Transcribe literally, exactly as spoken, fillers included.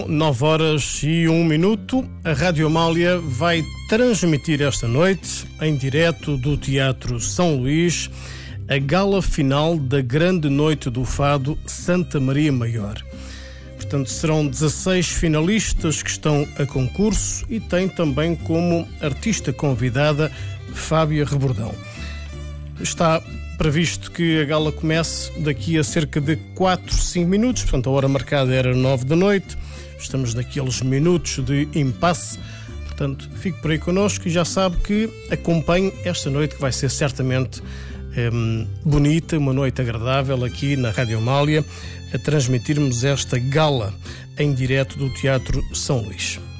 nove horas e um minuto, a Rádio Amália vai transmitir esta noite, em direto do Teatro São Luís, a gala final da Grande Noite do Fado Santa Maria Maior. Portanto, serão dezasseis finalistas que estão a concurso e tem também como artista convidada Fábia Rebordão. Está previsto que a gala comece daqui a cerca de quatro, cinco minutos, portanto a hora marcada era nove da noite, estamos naqueles minutos de impasse, portanto fique por aí connosco e já sabe que acompanhe esta noite que vai ser certamente hum, bonita, uma noite agradável aqui na Rádio Amália, a transmitirmos esta gala em direto do Teatro São Luís.